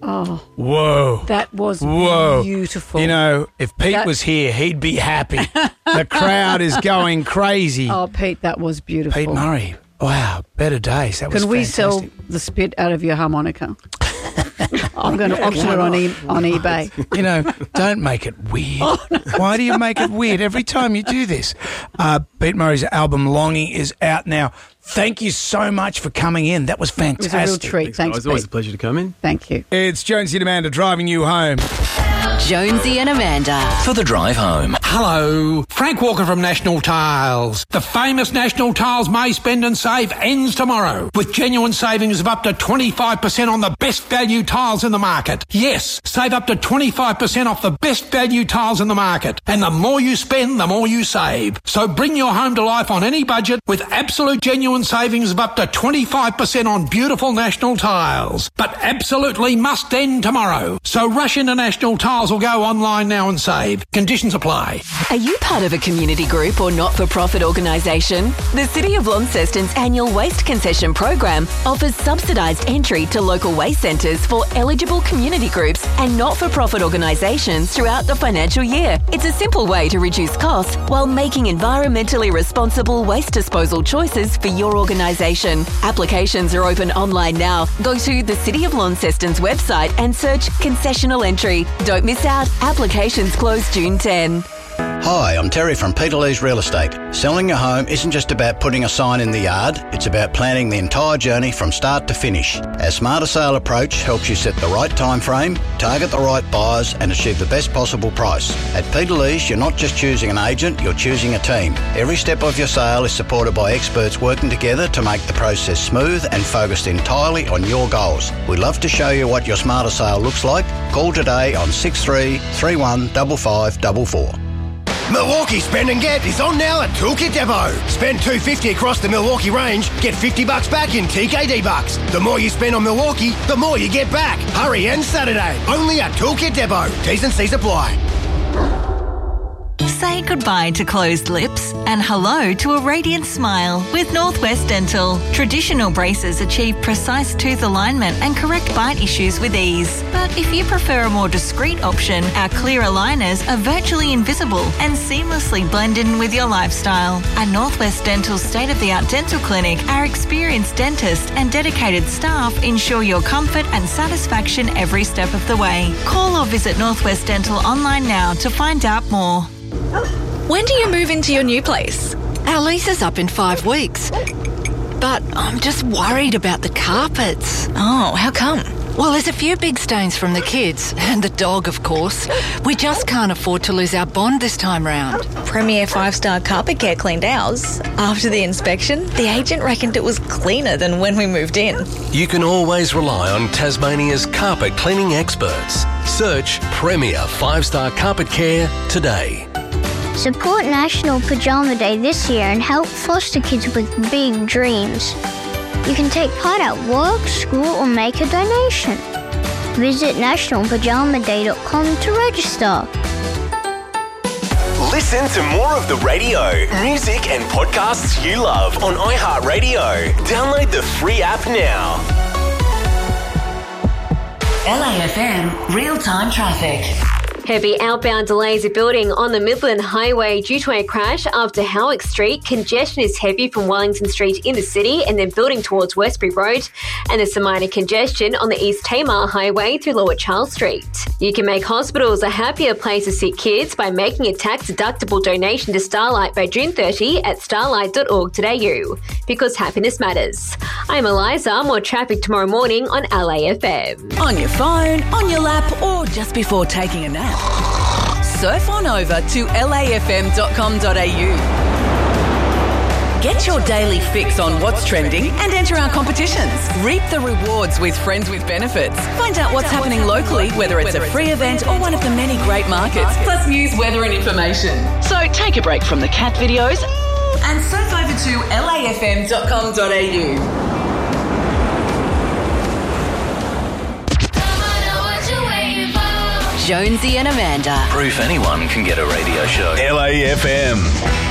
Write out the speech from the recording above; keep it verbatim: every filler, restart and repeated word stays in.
Oh. Whoa. That was Whoa. beautiful. You know, if Pete That- was here, he'd be happy. The crowd is going crazy. Oh, Pete, that was beautiful. Pete Murray. Wow, better days. That was Can we fantastic. sell the spit out of your harmonica? I'm going to auction it on, e- on eBay. You know, don't make it weird. Oh, no. Why do you make it weird every time you do this? Uh, Pete Murray's album Longing is out now. Thank you so much for coming in. That was It was fantastic. a real treat. Thanks, Thanks, guys. Always Pete. a pleasure to come in. Thank you. It's Jonesy and Amanda driving you home. Jonesy and Amanda. For the drive home. Hello, Frank Walker from National Tiles. The famous National Tiles May Spend and Save ends tomorrow with genuine savings of up to twenty-five percent on the best value tiles in the market. Yes, save up to twenty-five percent off the best value tiles in the market. And the more you spend, the more you save. So bring your home to life on any budget with absolute genuine savings of up to twenty-five percent on beautiful National Tiles. But absolutely must end tomorrow. So rush into National Tiles or go online now and save. Conditions apply. Are you part of a community group or not-for-profit organisation? The City of Launceston's annual waste concession program offers subsidised entry to local waste centres for eligible community groups and not-for-profit organisations throughout the financial year. It's a simple way to reduce costs while making environmentally responsible waste disposal choices for your organisation. Applications are open online now. Go to the City of Launceston's website and search concessional entry. Don't miss out. Applications close June tenth. Hi, I'm Terry from Peter Lee's Real Estate. Selling your home isn't just about putting a sign in the yard, it's about planning the entire journey from start to finish. Our Smarter Sale approach helps you set the right time frame, target the right buyers and achieve the best possible price. At Peter Lee's, you're not just choosing an agent, you're choosing a team. Every step of your sale is supported by experts working together to make the process smooth and focused entirely on your goals. We'd love to show you what your Smarter Sale looks like. Call today on six three three one five five four four. Milwaukee Spend and Get is on now at Toolkit Depot. Spend two hundred fifty dollars across the Milwaukee range, get fifty bucks back in T K D bucks. The more you spend on Milwaukee, the more you get back. Hurry, and Saturday, only at Toolkit Depot. T's and C's apply. Say goodbye to closed lips and hello to a radiant smile with Northwest Dental. Traditional braces achieve precise tooth alignment and correct bite issues with ease. But if you prefer a more discreet option, our clear aligners are virtually invisible and seamlessly blend in with your lifestyle. At Northwest Dental's state-of-the-art dental clinic, our experienced dentists and dedicated staff ensure your comfort and satisfaction every step of the way. Call or visit Northwest Dental online now to find out more. When do you move into your new place? Our lease is up in five weeks. But I'm just worried about the carpets. Oh, how come? Well, there's a few big stains from the kids, and the dog, of course. We just can't afford to lose our bond this time round. Premier five-star Carpet Care cleaned ours. After the inspection, the agent reckoned it was cleaner than when we moved in. You can always rely on Tasmania's carpet cleaning experts. Search Premier five-star Carpet Care today. Support National Pajama Day this year and help foster kids with big dreams. You can take part at work, school or make a donation. Visit national pajama day dot com to register. Listen to more of the radio, music and podcasts you love on iHeartRadio. Download the free app now. L A F M real-time traffic. Heavy outbound delays are building on the Midland Highway due to a crash after Howick Street. Congestion is heavy from Wellington Street in the city and then building towards Westbury Road. And there's some minor congestion on the East Tamar Highway through Lower Charles Street. You can make hospitals a happier place to see kids by making a tax-deductible donation to Starlight by June thirtieth at starlight dot org dot a u. Because happiness matters. I'm Eliza. More traffic tomorrow morning on L A F M. On your phone, on your lap, or just before taking a nap. Surf on over to L A F M dot com dot a u. Get your daily fix on what's trending and enter our competitions. Reap the rewards with Friends with Benefits. Find out what's happening locally, whether it's a free event or one of the many great markets, plus news, weather and information. So take a break from the cat videos and surf over to L A F M dot com dot a u. Jonesy and Amanda. Proof anyone can get a radio show. L A F M.